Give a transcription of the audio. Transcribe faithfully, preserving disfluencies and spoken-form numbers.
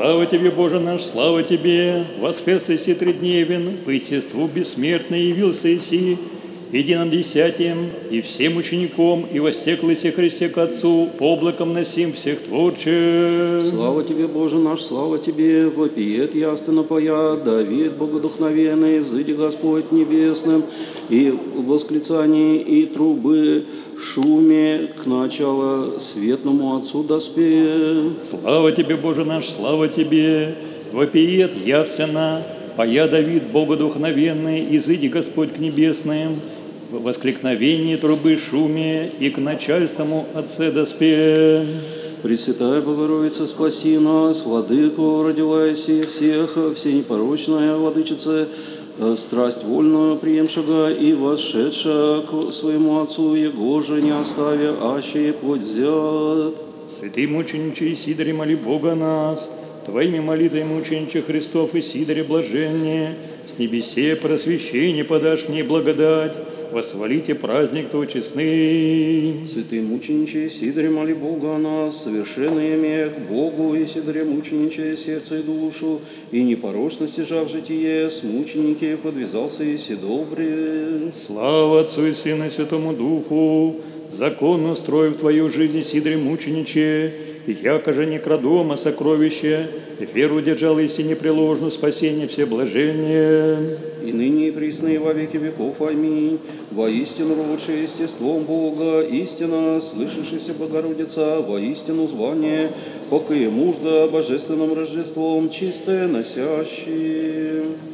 Слава Тебе, Боже наш, слава Тебе! Воскрес Иси тридневен, по естеству бессмертно явился Иси, единым десятием, и всем учеником, и воссеклыся Христе к Отцу, облаком носим всех творче. Слава Тебе, Боже наш, слава Тебе! Вопиет ясно поя, Давид богодухновенный, взыди Господь небесным, и в восклицании и трубы, шуме к началу светлому Отцу доспе. Слава Тебе, Боже наш, слава Тебе! Вопиет ясно поя, Давид богодухновенный, изыди Господь к небесным, в воскликновении трубы шуме и к начальству Отце доспе. Пресвятая Богородица, спаси нас, Владыку, родилайся всех, всенепорочная Владычица, страсть вольную приемшего и вошедшая к своему Отцу, Его же не оставя, аще путь взят. Святый мучениче Исидоре, моли Бога нас, Твоими молитвами, мучениче Христов и Сидоре блаженнее, с небесе просвещение подашь мне благодать, восхвалите праздник Твой честный. Святый мучениче Сидоре, моли Бога о нас, совершенно имея к Богу, и Сидоре мучениче сердце и душу, и непорочности жав житие, с мученики подвязался и си добре. Слава Отцу и Сыну и Святому Духу, законно устроив Твою жизнь, Сидоре мучениче, и яко же не крадома сокровище, и веру держал истине непреложно спасение все блажения. И ныне и присно и во веки веков. Аминь. Воистину лучше естеством Бога, истина, слышавшаяся Богородица, воистину звание, покое мужда божественным Рождеством чистое носящее.